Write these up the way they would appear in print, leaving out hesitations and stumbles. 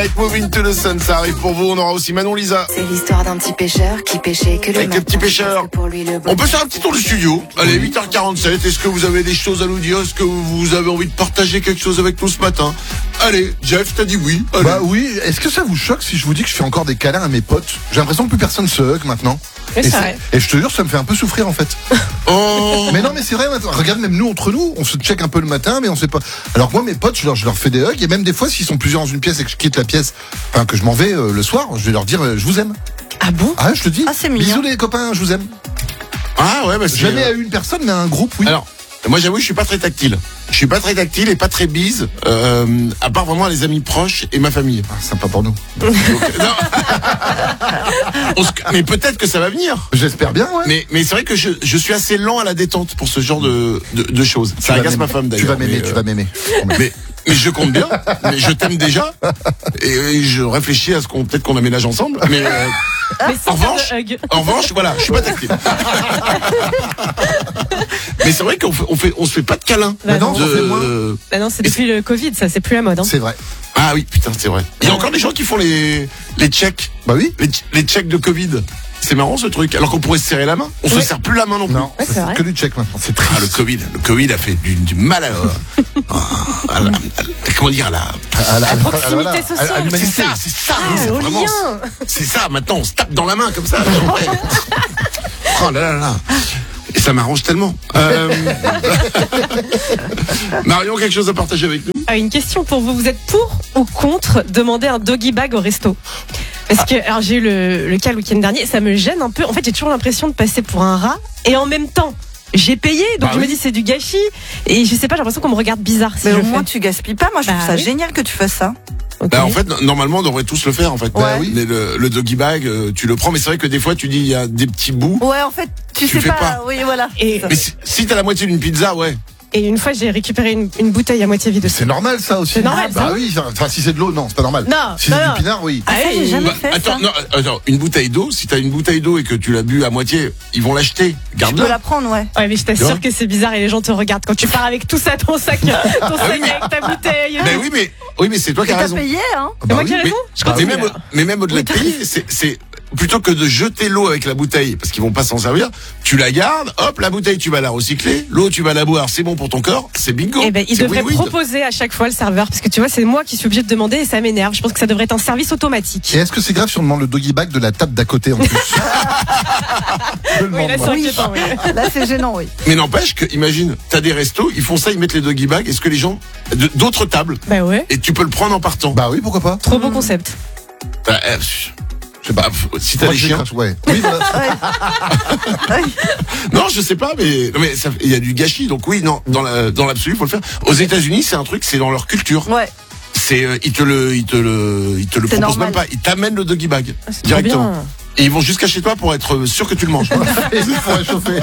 avec Moving to the Sun, ça arrive pour vous. On aura aussi Manon Lisa. C'est l'histoire d'un petit pêcheur qui pêchait que le Avec matin. le petit pêcheur. Pour lui, le bon On peut faire un petit tour du studio. Allez, 8h47. Est-ce que vous avez des choses à nous dire? Est-ce que vous avez envie de partager quelque chose avec nous ce matin? Allez, Jeff, t'as dit oui. Allez. Bah oui, est-ce que ça vous choque si je vous dis que je fais encore des câlins à mes potes? J'ai l'impression que plus personne se hug maintenant. Mais c'est vrai. Et je te jure, ça me fait un peu souffrir en fait. Oh. Mais non, mais c'est vrai, maintenant. Regarde, même nous entre nous, on se check un peu le matin, mais on sait pas. Alors que moi, mes potes, je leur fais des hugs, et même des fois, s'ils sont plusieurs dans une pièce et que je quitte la pièce, enfin que je m'en vais le soir, je vais leur dire je vous aime. Ah bon? Ah, je te dis. Ah, c'est mignon. Bisous les copains, je vous aime. Ah ouais, bah c'est... Jamais à une personne, mais à un groupe, oui. Alors, moi j'avoue, je suis pas très tactile. Je suis pas très tactile et pas très bise, à part vraiment les amis proches et ma famille. Ah, sympa pour nous. Donc, non. Mais peut-être que ça va venir. J'espère bien, ouais. Mais c'est vrai que je suis assez lent à la détente pour ce genre de choses. Ça Tu vas agace ma m'aimer. femme d'ailleurs. Tu vas m'aimer, mais, tu vas m'aimer. mais je compte bien. Mais je t'aime déjà. Et je réfléchis à ce qu'on peut-être qu'on aménage ensemble. Mais sans en faire revanche, de hug. voilà, je suis pas tactile. Mais c'est vrai qu'on se fait pas de câlins. Bah non, ça fait moins. Bah non, c'est depuis le Covid, ça, c'est plus la mode. Hein. C'est vrai. Ah oui, putain, c'est vrai. Il y a encore des gens qui font les checks. Bah oui. Les checks de Covid. C'est marrant ce truc. Alors qu'on pourrait se serrer la main. On se serre plus la main non plus. Non, Ouais, c'est vrai. que du check maintenant. C'est triste. Ah, le Covid a fait du mal comment dire, à la proximité sociale. à l'humanité. c'est ça, Ah, c'est au vraiment, lien. c'est ça, maintenant, on se tape dans la main, comme ça. Ouais. Oh là là là. Et ça m'arrange tellement. Marion, quelque chose à partager avec nous? Ah, une question pour vous. Vous êtes pour ou contre demander un doggy bag au resto? Parce que, alors j'ai eu le cas le week-end dernier, ça me gêne un peu. En fait, j'ai toujours l'impression de passer pour un rat et en même temps, j'ai payé, donc Bah je me oui. dis c'est du gâchis. Et je sais pas, j'ai l'impression qu'on me regarde bizarre si Mais je au moins, fais. tu gaspilles pas. Moi, je trouve Bah ça oui. génial que tu fasses ça. Ok. Bah, en fait, normalement, on devrait tous le faire, en fait. Ouais. oui. Le doggy bag, tu le prends, mais c'est vrai que des fois, tu dis, il y a des petits bouts. Ouais, en fait, tu Tu sais fais pas. pas. Oui, voilà. Et, Mais si t'as la moitié d'une pizza, ouais. et une fois, j'ai récupéré une bouteille à moitié vide aussi. C'est normal ça aussi. C'est normal, Bah ça. oui, enfin si c'est de l'eau, non, c'est pas normal. Non, Si non, c'est non. du pinard, oui. Ah, ça, j'ai jamais Bah, fait attends, ça. non, attends, une bouteille d'eau, si t'as une bouteille d'eau et que tu l'as bu à moitié, ils vont l'acheter. Tu peux Garde-la. la prendre, ouais. Ouais, mais je Tu vois t'assure que c'est bizarre et les gens te regardent quand tu pars avec tout ça, ton sac mais- avec ta bouteille. Mais oui, mais c'est toi qui as T'as raison. payé, hein. C'est moi oui. qui ai raison. Je Mais continue, même, alors. mais même au-delà de payer, c'est plutôt que de jeter l'eau avec la bouteille, parce qu'ils vont pas s'en servir, tu la gardes, hop, la bouteille tu vas la recycler, l'eau tu vas la boire, c'est bon pour ton corps, c'est bingo. Eh ben, il C'est devrait win-win. proposer à chaque fois le serveur, parce que tu vois, c'est moi qui suis obligé de demander et ça m'énerve. Je pense que ça devrait être un service automatique. Et est-ce que c'est grave si on demande le doggy bag de la table d'à côté en plus? Je le Oui, demande, là, c'est moi. inquiétant, oui. Là, c'est gênant, oui. Mais n'empêche que, imagine, t'as des restos, ils font ça, ils mettent les doggy bags, est-ce que les gens, d'autres tables, Bah ouais. et tu peux le prendre en partant. Bah oui, pourquoi pas? Trop bon concept. Bah, je sais pas, si t'as Moi, des je chiens. décroche, ouais. Oui, voilà. Ouais. Non, je sais pas, mais il y a du gâchis, donc oui, non, dans l'absolu, faut le faire. Aux États-Unis, c'est un truc, c'est dans leur culture. Ouais. C'est, ils te le proposent normal. même pas. Ils t'amènent le doggy bag Ah, c'est trop directement. bien. Et ils vont jusqu'à chez toi pour être sûr que tu le manges. Et il faut réchauffer.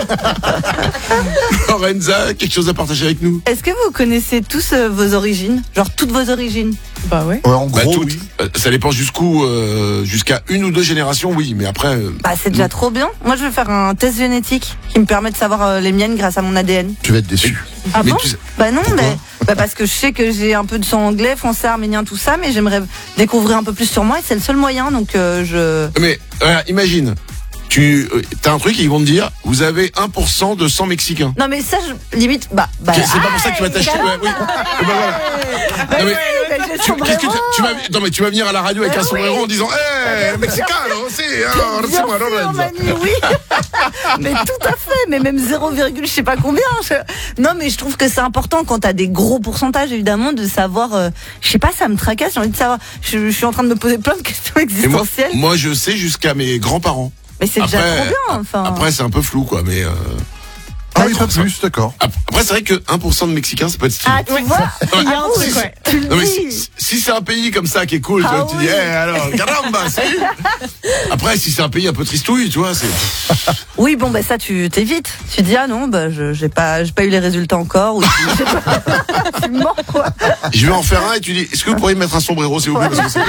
Lorenza, quelque chose à partager avec nous? Est-ce que vous connaissez tous vos origines? Genre toutes vos origines? Bah ouais. Ouais, en Bah, gros, toutes. oui. Ça dépend jusqu'où, jusqu'à une ou deux générations, oui, mais après. Bah, c'est déjà trop bien. Moi, je vais faire un test génétique qui me permet de savoir les miennes grâce à mon ADN. Tu vas être déçu. Ah mais bon? tu sais- Bah non, Pourquoi mais parce que je sais que j'ai un peu de sang anglais, français, arménien, tout ça, mais j'aimerais découvrir un peu plus sur moi et c'est le seul moyen, donc je... Mais imagine, t'as un truc et ils vont te dire, vous avez 1% de sang mexicain. Non mais ça, limite, bah... C'est pas pour ça que tu vas t'acheter. Ouais, oui. Eh ben voilà. Non, mais qu'est-ce que non mais tu vas venir à la radio avec un sombrero en disant, mexicano, c'est Bien moi, sûr, Lorenza. Manu, oui. Mais tout à fait, mais même 0, je sais pas combien. Non, mais je trouve que c'est important quand t'as des gros pourcentages, évidemment, de savoir. Je sais pas, ça me tracasse. J'ai envie de savoir. Je suis en train de me poser plein de questions Et existentielles. moi, je sais jusqu'à mes grands-parents. Mais c'est déjà Après- trop bien. Enfin. Après, c'est un peu flou, quoi, mais. Ah oui, pas plus, d'accord. Après, c'est vrai que 1% de Mexicains, ça peut être stylé. Ah, tu vois. Il y a un Ah, truc, ouais. Tu le Non mais dis. si c'est un pays comme ça qui est cool, tu Ah vois, tu dis, oui. alors, caramba, salut. Après, si c'est un pays un peu tristouille, tu vois, c'est. Oui, bon, bah ça, tu t'évites. Tu dis, ah non, bah j'ai pas eu les résultats encore. Ou je sais pas. Tu mens, quoi. Je vais en faire un et tu dis, est-ce que vous pourriez me mettre un sombrero, s'il vous plaît, parce que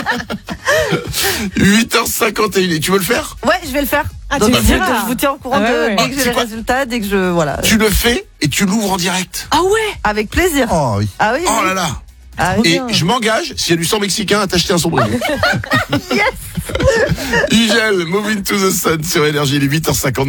c'est- 8h51, et tu veux le faire? Ouais, je vais le faire. Ah, Donc, tu me diras. je vous tiens au courant Ah ouais, ouais. dès que j'ai C'est les quoi résultats, dès que je. Voilà. Tu le fais et tu l'ouvres en direct. Ah ouais. Avec plaisir. Oh oui. Ah oui. Oh oui. là là. Ah, Et bien. je m'engage, s'il y a du sang mexicain, à t'acheter un sombrero. Yes. Igel, Moving to the Sun sur Énergie, il est 8h50.